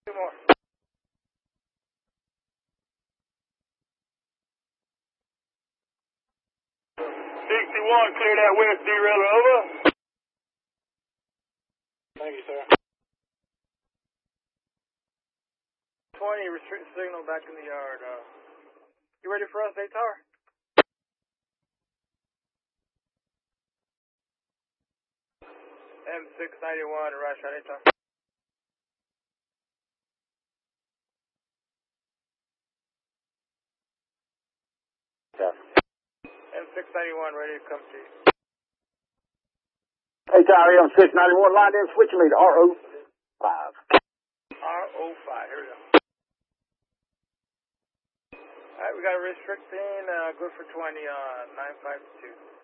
Two more. 61, clear that west derailer, over. Thank you, sir. 20, restrict signal back in the yard. You ready for us, Tower? M691, right shot, Tower. M691, ready to come to you. Hey, Tower, M691, line in, switching me to RO5. RO5, here we go. Alright, we got a restricting, good for 20 on 952.